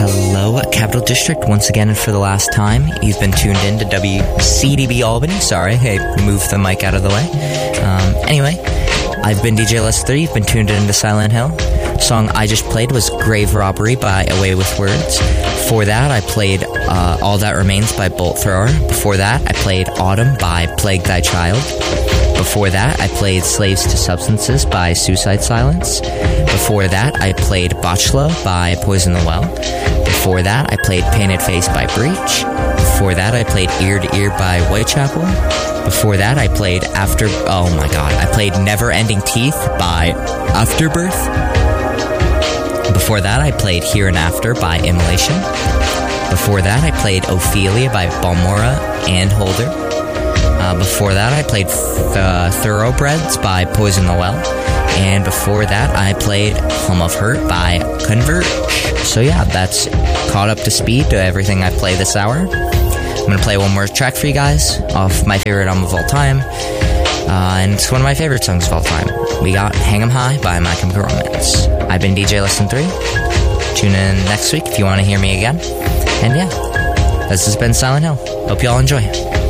Hello, Capital District, once again and for the last time. You've been tuned in to WCDB Albany. Sorry, I moved the mic out of the way. Anyway, I've been DJ Les 3. You've been tuned in to Silent Hill. The song I just played was Grave Robbery by Away With Words. Before that, I played All That Remains by Bolt Thrower. Before that, I played Autumn by Plague Thy Child. Before that, I played Slaves to Substances by Suicide Silence. Before that, I played Botchlo by Poison the Well. Before that, I played Painted Face by Breach. Before that, I played Ear to Ear by Whitechapel. Before that, I played I played Never Ending Teeth by Afterbirth. Before that, I played Here and After by Immolation. Before that, I played Ophelia by Balmora and Holder. Before that, I played Thoroughbreds by Poison the Well. And before that, I played Home of Hurt by Converge. So yeah, that's caught up to speed to everything I play this hour. I'm going to play one more track for you guys off my favorite album of all time. And it's one of my favorite songs of all time. We got Hang 'Em High by My Chemical Romance. I've been DJ Lesson 3. Tune in next week if you want to hear me again. And yeah, this has been Silent Hill. Hope you all enjoy.